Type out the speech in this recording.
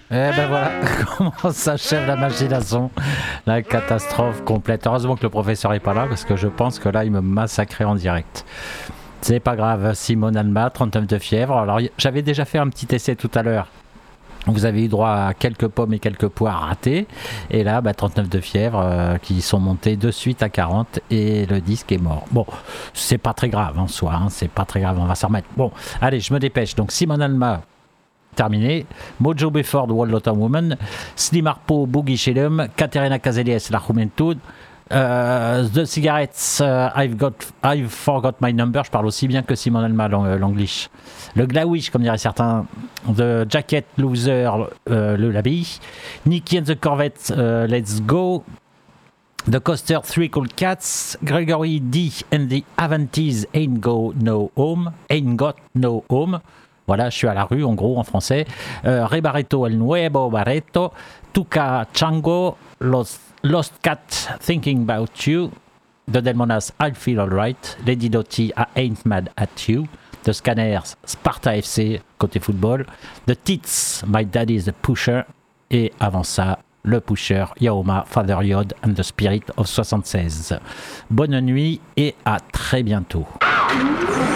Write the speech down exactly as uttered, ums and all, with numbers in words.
Eh ben voilà comment s'achève la machination, la catastrophe complète. Heureusement que le professeur est pas là parce que je pense que là il me massacrait en direct. C'est pas grave, Simone Alma, trente-neuf de fièvre. Alors j'avais déjà fait un petit essai tout à l'heure. Vous avez eu droit à quelques pommes et quelques poires ratées. Et là, bah, trente-neuf de fièvre euh, qui sont montés de suite à quarante et le disque est mort. Bon, c'est pas très grave en soi, hein, c'est pas très grave, on va s'en remettre. Bon, allez, je me dépêche. Donc Simone Alma, terminé. Mojo Before, Wall Lotta Woman. Slim Harpo, Boogie Shellum. Caterina Caselies, La Juventud. Uh, the Cigarettes, uh, I've got, I've forgot my number. Je parle aussi bien que Simon Alma l'anglish. Le Glawish, comme diraient certains. The Jacket Loser, euh, le l'habit. Nicky and the Corvette, uh, Let's Go. The Coaster, Three Cool Cats. Gregory D and the Avanties, Ain't Go No Home. Ain't Got No Home. Voilà, je suis à la rue, en gros, en français. Uh, Re Barreto, El Nuevo Barreto. Tuca Chango, Los Lost Cat, Thinking About You. The Delmonas, I Feel Alright. Lady Dottie, I Ain't Mad at You. The Scanners, Sparta F C, côté football. The Tits, My Daddy's the Pusher. Et avant ça, le Pusher, Yaoma, Father Yod and the Spirit of soixante-seize. Bonne nuit et à très bientôt.